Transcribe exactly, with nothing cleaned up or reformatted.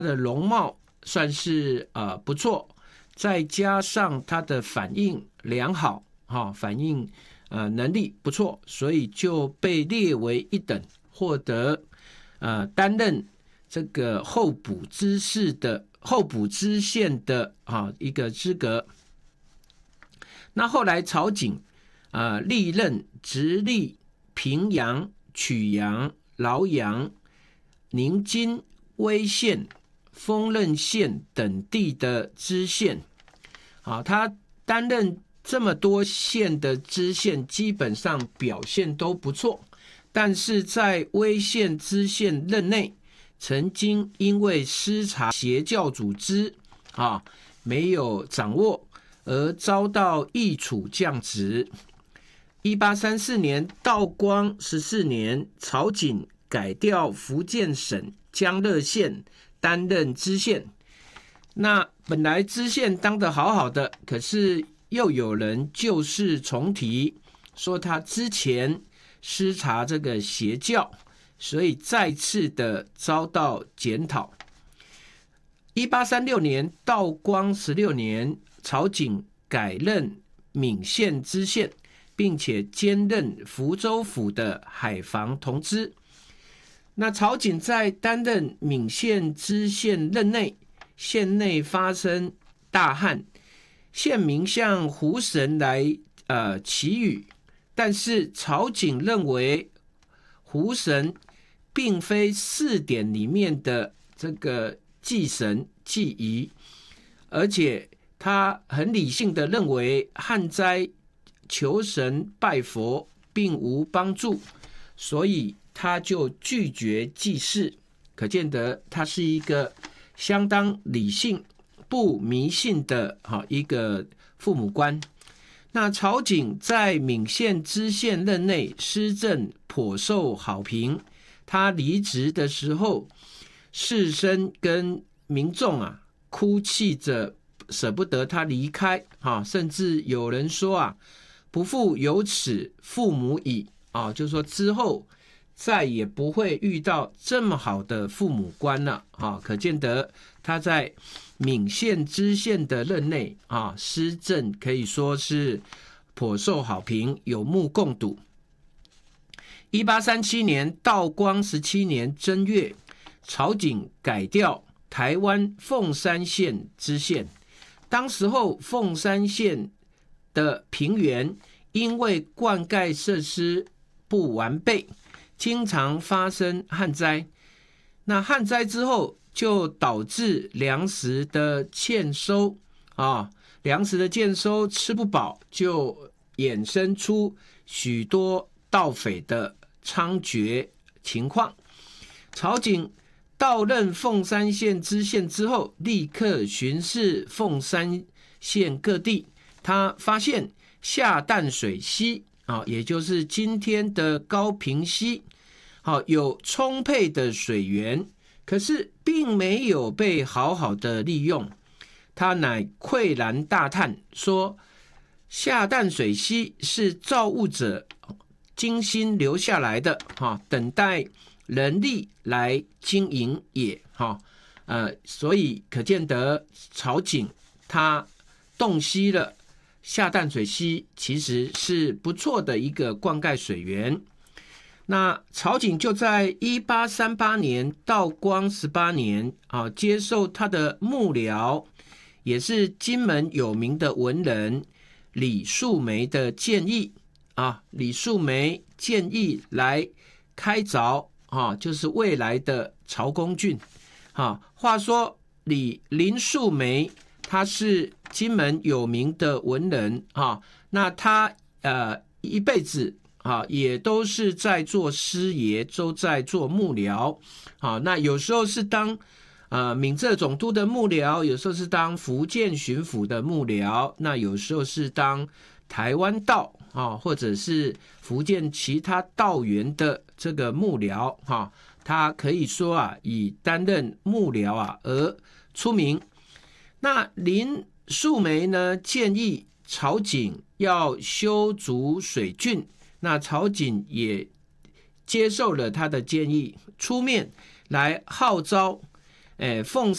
的容貌算是呃不错，再加上他的反应良好，哈、哦，反应呃能力不错，所以就被列为一等，获得呃担任这个候补知事的候补知县的啊一个资格。那后来曹景啊、呃、历任直隶、平阳、曲阳、饶阳、宁津、威县、丰润县等地的知县。啊，他担任这么多县的知县，基本上表现都不错，但是在威县知县任内，曾经因为失察邪教组织啊没有掌握，而遭到议处降职。一八三四年，道光十四年，曹景改调福建省江乐县担任知县。那本来知县当得好好的，可是又有人旧事重提，说他之前失察这个邪教，所以再次的遭到检讨。一八三六年，道光十六年，曹景改任闽县知县，并且兼任福州府的海防同知。那曹景在担任闽县知县任内，县内发生大旱，县民向湖神来呃祈雨，但是曹景认为湖神并非四典里面的这个祭神祭仪，而且他很理性的认为旱灾求神拜佛并无帮助，所以他就拒绝祭祀。可见得他是一个相当理性不迷信的一个父母官。那曹景在闽县知县任内施政颇受好评，他离职的时候，士绅跟民众啊哭泣着舍不得他离开，甚至有人说啊，不复有此父母矣，就是说之后再也不会遇到这么好的父母官了。可见得他在闽县知县的任内啊，施政可以说是颇受好评，有目共睹。一八三七年，道光十七年正月，曹景改调台湾凤山县知县。当时候凤山县的平原因为灌溉设施不完备，经常发生旱灾。那旱灾之后，就导致粮食的欠收啊，粮食的欠收吃不饱，就衍生出许多盗匪的猖獗情况。曹景到任凤山县知县之后，立刻巡视凤山县各地，他发现下淡水溪啊，也就是今天的高屏溪，好，有充沛的水源，可是并没有被好好的利用。他乃喟然大叹说，下淡水溪是造物者精心留下来的，等待人力来经营也。呃，所以可见得曹景他洞悉了下淡水溪其实是不错的一个灌溉水源。那曹景就在一八三八年道光十八年、啊、接受他的幕僚，也是金门有名的文人李树梅的建议啊，李树梅建议来开凿啊，就是未来的曹公郡啊。话说李林树梅他是金门有名的文人啊，那他呃一辈子啊也都是在做师爷，都在做幕僚啊。那有时候是当呃闽浙总督的幕僚，有时候是当福建巡抚的幕僚，那有时候是当台湾道啊，或者是福建其他道员的这个幕僚哈，他可以说啊以担任幕僚啊而出名。那林树梅呢建议曹景要修筑水郡，那曹景也接受了他的建议，出面来号召诶凤